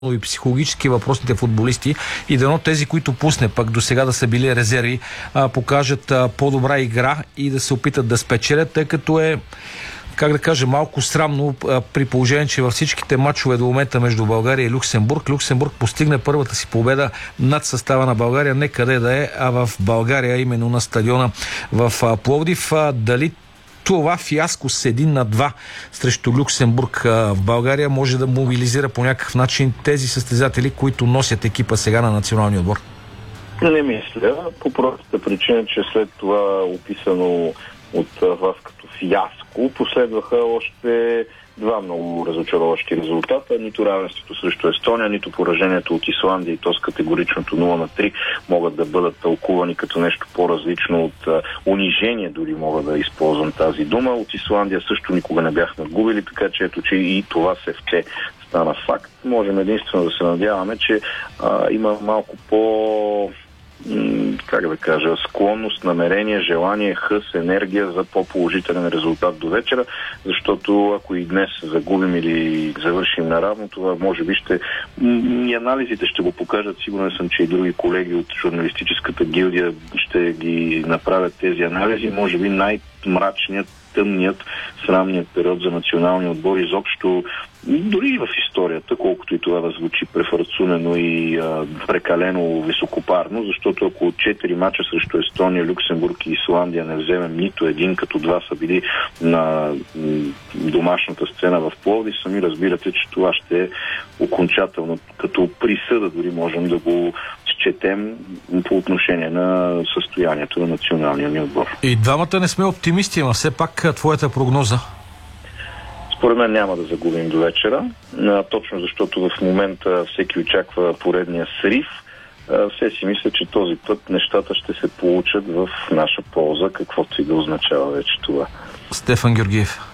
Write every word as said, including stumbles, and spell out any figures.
и психологически въпросните футболисти и дано тези, които пусне пък до сега да са били резерви, а, покажат а, по-добра игра и да се опитат да спечелят, тъй като е, как да кажа, малко срамно а, при положение, че във всичките матчове до момента между България и Люксембург, Люксембург постигне първата си победа над състава на България, не къде да е, а в България, именно на стадиона в а, Пловдив. А, дали това фиаско с един на два срещу Люксембург в България може да мобилизира по някакъв начин тези състезатели, които носят екипа сега на националния отбор? Не мисля, по простата причина, че след това описано от вас като фиаско, последваха още два много разочароващи резултата. Нито равенството срещу Естония, нито поражението от Исландия и то с категоричното нула на три могат да бъдат тълкувани като нещо по-различно от а, унижение, дори мога да използвам тази дума. От Исландия също никога не бяхме губили, така че ето, че и това се вче стана факт. Можем единствено да се надяваме, че а, има малко по... как да кажа, склонност, намерение, желание, хъс, енергия за по-положителен резултат до вечера, защото ако и днес загубим или завършим наравно, това може би ще... И анализите ще го покажат. Сигурен съм, че и други колеги от журналистическата гилдия ще ги направят тези анализи. Може би най-мрачният, тъмният, срамният период за националния отбор изобщо, дори и в историята, колкото и това да звучи префарцунено и а, прекалено високопарно, защото ако от четири мача срещу Естония, Люксембург и Исландия не вземем нито един, като два са били на м, домашната сцена в Пловдив, сами разбирате, че това ще е окончателно, като присъда дори можем да го четем по отношение на състоянието на националния ни отбор. И двамата не сме оптимисти, но все пак твоята прогноза? Според мен няма да загубим до вечера, точно защото в момента всеки очаква поредния срив. Все си мисля, че този път нещата ще се получат в наша полза, каквото и да означава вече това. Стефан Георгиев.